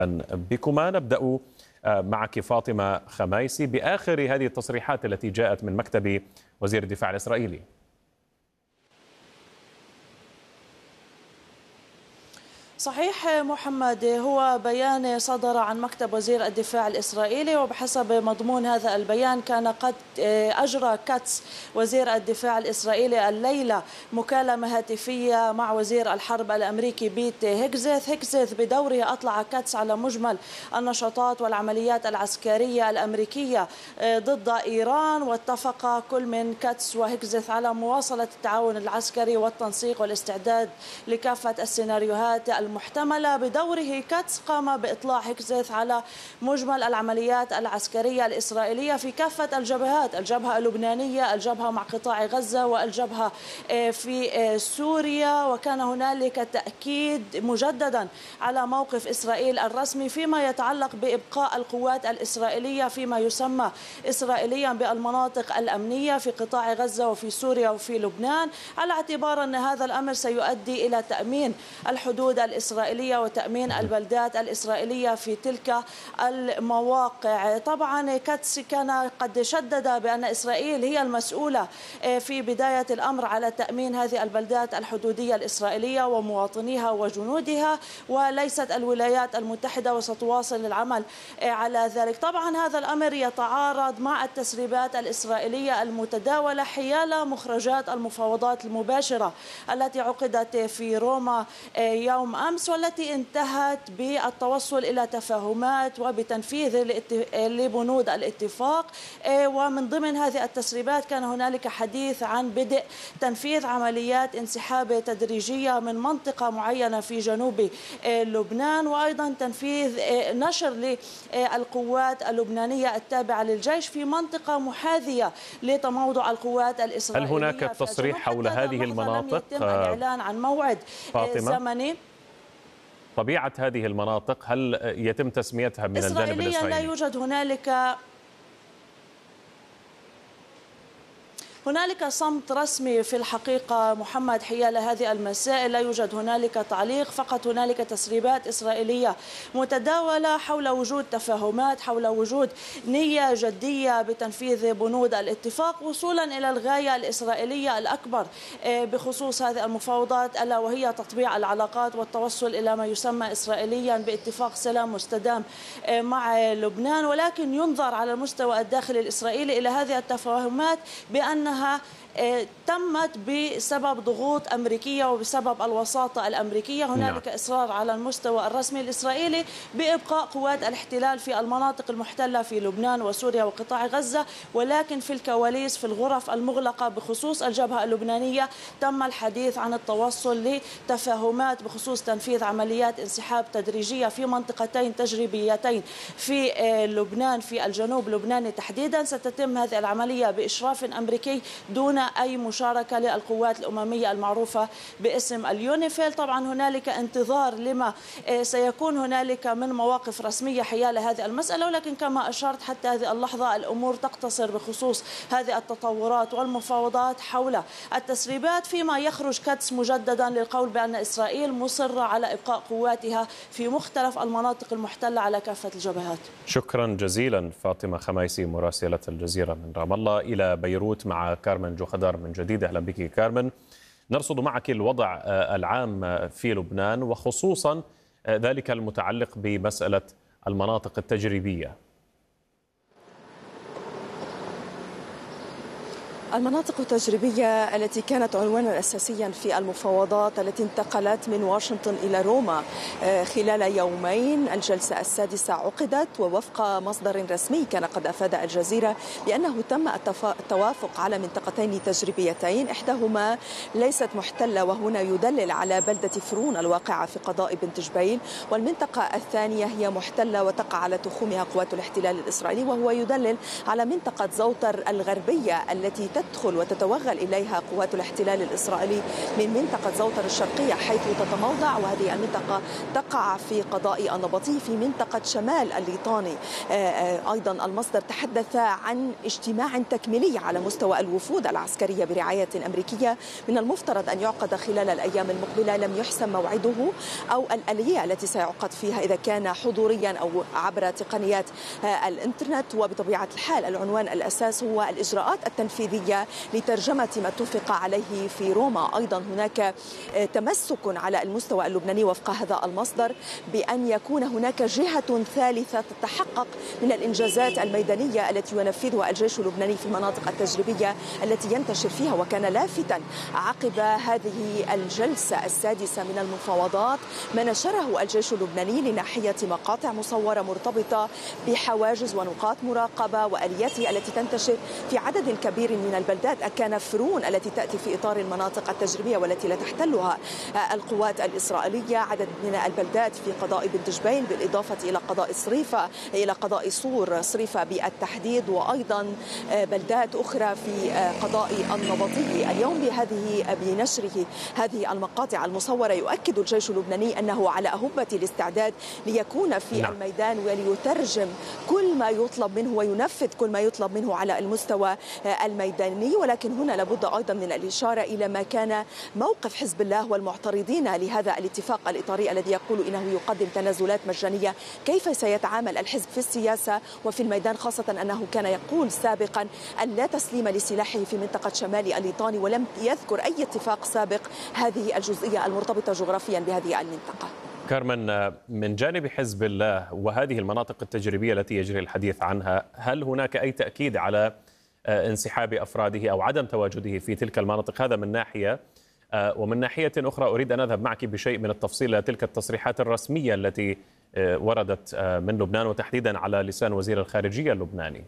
بكما. نبدأ معك فاطمة خمايسي بآخر هذه التصريحات التي جاءت من مكتب وزير الدفاع الإسرائيلي. صحيح محمد، هو بيان صدر عن مكتب وزير الدفاع الإسرائيلي، وبحسب مضمون هذا البيان كان قد أجرى كاتس وزير الدفاع الإسرائيلي الليلة مكالمة هاتفية مع وزير الحرب الأمريكي بيت هيكزيث. بدوره أطلع كاتس على مجمل النشاطات والعمليات العسكرية الأمريكية ضد إيران، واتفق كل من كاتس وهيكزيث على مواصلة التعاون العسكري والتنسيق والاستعداد لكافة السيناريوهات المحتملة. بدوره كاتس قام بإطلاع هيكزيث على مجمل العمليات العسكرية الإسرائيلية في كافة الجبهات، الجبهة اللبنانية، الجبهة مع قطاع غزة، والجبهة في سوريا. وكان هنالك تأكيد مجددا على موقف إسرائيل الرسمي فيما يتعلق بإبقاء القوات الإسرائيلية فيما يسمى إسرائيليا بالمناطق الأمنية في قطاع غزة وفي سوريا وفي لبنان، على اعتبار أن هذا الأمر سيؤدي إلى تأمين الحدود الإسرائيلية وتأمين البلدات الإسرائيلية في تلك المواقع. طبعا كاتس كان قد شدد بأن إسرائيل هي المسؤولة في بداية الأمر على تأمين هذه البلدات الحدودية الإسرائيلية ومواطنيها وجنودها، وليست الولايات المتحدة، وستواصل العمل على ذلك. طبعا هذا الأمر يتعارض مع التسريبات الإسرائيلية المتداولة حيال مخرجات المفاوضات المباشرة التي عقدت في روما يوم أمس، والتي انتهت بالتوصل إلى تفاهمات وبتنفيذ لبنود الاتفاق. ومن ضمن هذه التسريبات كان هنالك حديث عن بدء تنفيذ عمليات انسحاب تدريجية من منطقة معينة في جنوب لبنان، وأيضا تنفيذ نشر للقوات اللبنانية التابعة للجيش في منطقة محاذية لتموضع القوات الإسرائيلية. هل هناك تصريح حول هذه المناطق؟ لم يتم الإعلان عن موعد زمني. طبيعة هذه المناطق هل يتم تسميتها من الجانب الإسرائيلي؟ لا يوجد هنالك صمت رسمي في الحقيقة محمد حيال هذه المسائل. لا يوجد هنالك تعليق، فقط هنالك تسريبات إسرائيلية متداولة حول وجود تفاهمات، حول وجود نية جدية بتنفيذ بنود الاتفاق وصولا إلى الغاية الإسرائيلية الأكبر بخصوص هذه المفاوضات، ألا وهي تطبيع العلاقات والتوصل إلى ما يسمى إسرائيليا باتفاق سلام مستدام مع لبنان. ولكن ينظر على المستوى الداخلي الإسرائيلي إلى هذه التفاهمات بأنها تمت بسبب ضغوط أمريكية وبسبب الوساطة الأمريكية. هنالك إصرار على المستوى الرسمي الإسرائيلي بإبقاء قوات الاحتلال في المناطق المحتلة في لبنان وسوريا وقطاع غزة، ولكن في الكواليس في الغرف المغلقة بخصوص الجبهة اللبنانية تم الحديث عن التوصل لتفاهمات بخصوص تنفيذ عمليات انسحاب تدريجية في منطقتين تجريبيتين في لبنان، في الجنوب اللبناني تحديدا. ستتم هذه العملية بإشراف أمريكي دون أي مشاركة للقوات الأممية المعروفة باسم اليونيفيل. طبعا هنالك انتظار لما سيكون هنالك من مواقف رسمية حيال هذه المسألة، ولكن كما أشرت حتى هذه اللحظة الأمور تقتصر بخصوص هذه التطورات والمفاوضات حول التسريبات، فيما يخرج كاتس مجددا للقول بأن إسرائيل مصرة على إبقاء قواتها في مختلف المناطق المحتلة على كافة الجبهات. شكرا جزيلا فاطمة خمايسي مراسلة الجزيرة من رام الله إلى بيروت مع كارمن جوخدار من جديد. أهلا بك كارمن. نرصد معك الوضع العام في لبنان وخصوصا ذلك المتعلق بمسألة المناطق التجريبية. المناطق التجريبية التي كانت عنوانا أساسيا في المفاوضات التي انتقلت من واشنطن إلى روما خلال يومين. الجلسة السادسة عقدت، ووفق مصدر رسمي كان قد أفاد الجزيرة بأنه تم التوافق على منطقتين تجريبيتين، إحداهما ليست محتلة وهنا يدلل على بلدة فرون الواقعة في قضاء بنت جبيل، والمنطقة الثانية هي محتلة وتقع على تخومها قوات الاحتلال الإسرائيلي وهو يدلل على منطقة زوتر الغربية التي تدخل وتتوغل إليها قوات الاحتلال الإسرائيلي من منطقة زوطر الشرقية، حيث تتموضع، وهذه المنطقة تقع في قضاء النبطي في منطقة شمال الليطاني. أيضا المصدر تحدث عن اجتماع تكميلي على مستوى الوفود العسكرية برعاية أمريكية من المفترض أن يعقد خلال الأيام المقبلة. لم يحسم موعده أو الآلية التي سيعقد فيها، إذا كان حضوريا أو عبر تقنيات الإنترنت. وبطبيعة الحال العنوان الأساس هو الإجراءات التنفيذية لترجمة ما اتفق عليه في روما. أيضا هناك تمسك على المستوى اللبناني وفق هذا المصدر بأن يكون هناك جهة ثالثة تتحقق من الإنجازات الميدانية التي ينفذها الجيش اللبناني في المناطق التجريبية التي ينتشر فيها. وكان لافتا عقب هذه الجلسة السادسة من المفاوضات ما نشره الجيش اللبناني لناحية مقاطع مصورة مرتبطة بحواجز ونقاط مراقبة وآلياته التي تنتشر في عدد كبير من البلدات. أكان فرون التي تأتي في إطار المناطق التجريبية والتي لا تحتلها القوات الإسرائيلية، عدد من البلدات في قضاء بنت جبيل بالإضافة إلى قضاء صريفة، إلى قضاء صور صريفة بالتحديد، وأيضا بلدات أخرى في قضاء النبطي. اليوم بنشره هذه المقاطع المصورة يؤكد الجيش اللبناني أنه على أهبة الاستعداد ليكون في الميدان وليترجم كل ما يطلب منه وينفذ كل ما يطلب منه على المستوى الميداني. ولكن هنا لابد أيضا من الإشارة إلى ما كان موقف حزب الله والمعترضين لهذا الاتفاق الإطاري الذي يقول إنه يقدم تنازلات مجانية. كيف سيتعامل الحزب في السياسة وفي الميدان، خاصة أنه كان يقول سابقا أن لا تسليم لسلاحه في منطقة شمال الليطاني، ولم يذكر أي اتفاق سابق هذه الجزئية المرتبطة جغرافيا بهذه المنطقة. كارمن، من جانب حزب الله وهذه المناطق التجريبية التي يجري الحديث عنها، هل هناك أي تأكيد على انسحاب أفراده أو عدم تواجده في تلك المناطق؟ هذا من ناحية، ومن ناحية أخرى أريد أن أذهب معك بشيء من التفصيل إلى تلك التصريحات الرسمية التي وردت من لبنان وتحديدا على لسان وزير الخارجية اللبناني.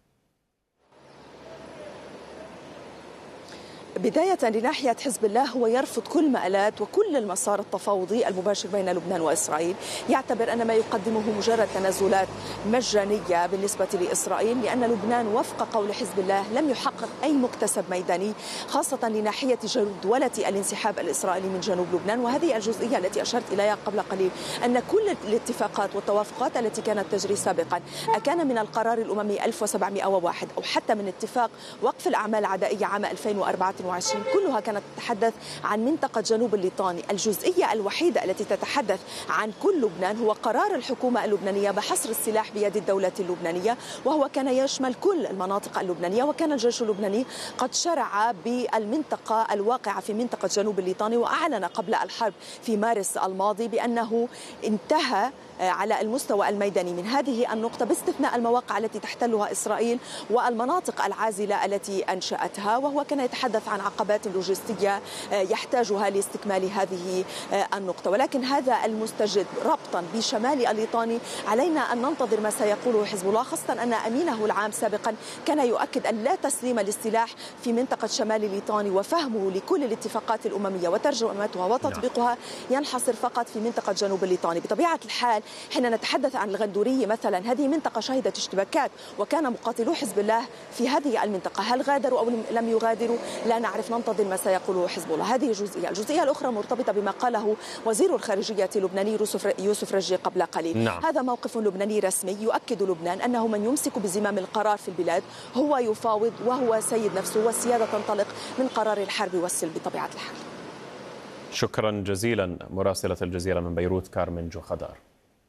بداية لناحية حزب الله، هو يرفض كل مآلات وكل المسار التفاوضي المباشر بين لبنان وإسرائيل. يعتبر أن ما يقدمه مجرد تنازلات مجانية بالنسبة لإسرائيل، لأن لبنان وفق قول حزب الله لم يحقق أي مكتسب ميداني، خاصة لناحية جدولة الانسحاب الإسرائيلي من جنوب لبنان. وهذه الجزئية التي أشرت إليها قبل قليل، أن كل الاتفاقات والتوافقات التي كانت تجري سابقا، أكان من القرار الأممي 1701 أو حتى من اتفاق وقف الأعمال العدائية عام 2024، كلها كانت تتحدث عن منطقة جنوب الليطاني. الجزئية الوحيدة التي تتحدث عن كل لبنان هو قرار الحكومة اللبنانية بحصر السلاح بيد الدولة اللبنانية، وهو كان يشمل كل المناطق اللبنانية. وكان الجيش اللبناني قد شرع بالمنطقة الواقعة في منطقة جنوب الليطاني، وأعلن قبل الحرب في مارس الماضي بأنه انتهى على المستوى الميداني من هذه النقطة، باستثناء المواقع التي تحتلها إسرائيل والمناطق العازلة التي أنشأتها. وهو كان يتحدث عن عقبات لوجستية يحتاجها لاستكمال هذه النقطة. ولكن هذا المستجد ربطا بشمال الليطاني، علينا أن ننتظر ما سيقوله حزب الله، خاصة أن أمينه العام سابقا كان يؤكد أن لا تسليم للسلاح في منطقة شمال الليطاني، وفهمه لكل الاتفاقات الأممية وترجمتها وتطبيقها ينحصر فقط في منطقة جنوب الليطاني. بطبيعة الحال حين نتحدث عن الغندورية مثلا، هذه منطقة شهدت اشتباكات، وكان مقاتلو حزب الله في هذه المنطقة. هل غادروا أو لم يغادروا؟ لا نعرف، ننتظر ما سيقوله حزب الله. هذه جزئية. الجزئية الأخرى مرتبطة بما قاله وزير الخارجية اللبناني يوسف رجي قبل قليل. هذا موقف لبناني رسمي يؤكد لبنان أنه من يمسك بزمام القرار في البلاد هو يفاوض وهو سيد نفسه، والسيادة تنطلق من قرار الحرب والسلم بطبيعة الحال. شكرا جزيلا مراسلة الجزيرة من بيروت كارمن جوخدار.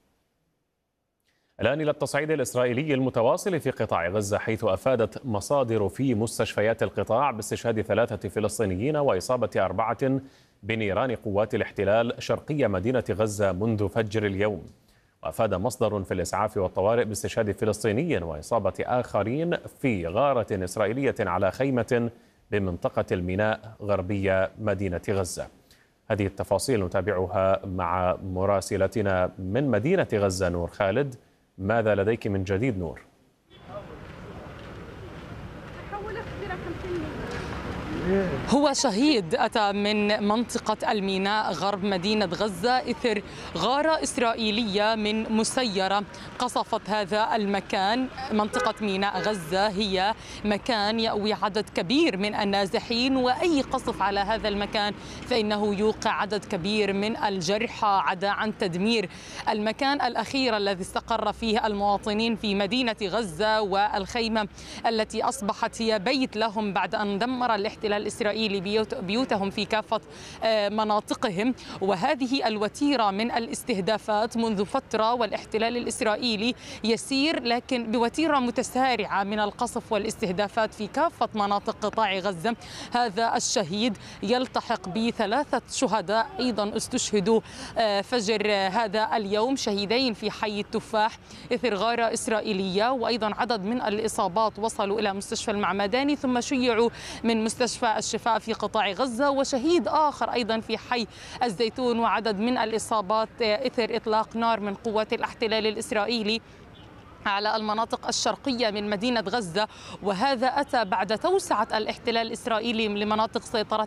الآن إلى التصعيد الإسرائيلي المتواصل في قطاع غزة، حيث أفادت مصادر في مستشفيات القطاع باستشهاد 3 فلسطينيين وإصابة 4 بنيران قوات الاحتلال شرقي مدينة غزة منذ فجر اليوم. وأفاد مصدر في الإسعاف والطوارئ باستشهاد فلسطيني وإصابة آخرين في غارة إسرائيلية على خيمة بمنطقة الميناء غربية مدينة غزة. هذه التفاصيل نتابعها مع مراسلتنا من مدينة غزة نور خالد. ماذا لديك من جديد نور؟ هو شهيد أتى من منطقة الميناء غرب مدينة غزة إثر غارة إسرائيلية من مسيرة قصفت هذا المكان. منطقة ميناء غزة هي مكان يأوي عدد كبير من النازحين، وأي قصف على هذا المكان فإنه يوقع عدد كبير من الجرحى، عدا عن تدمير المكان الأخير الذي استقر فيه المواطنين في مدينة غزة، والخيمة التي أصبحت هي بيت لهم بعد أن دمر الاحتلال الإسرائيلي بيوتهم في كافة مناطقهم. وهذه الوتيرة من الاستهدافات منذ فترة، والاحتلال الإسرائيلي يسير لكن بوتيرة متسارعة من القصف والاستهدافات في كافة مناطق قطاع غزة. هذا الشهيد يلتحق بثلاثة شهداء أيضا استشهدوا فجر هذا اليوم، شهيدين في حي التفاح إثر غارة إسرائيلية، وأيضا عدد من الإصابات وصلوا إلى مستشفى المعمداني ثم شيعوا من مستشفى الشفاء في قطاع غزة. وشهيد آخر أيضا في حي الزيتون، وعدد من الإصابات إثر إطلاق نار من قوات الاحتلال الإسرائيلي على المناطق الشرقية من مدينة غزة، وهذا أتى بعد توسعة الاحتلال الإسرائيلي لمناطق سيطرة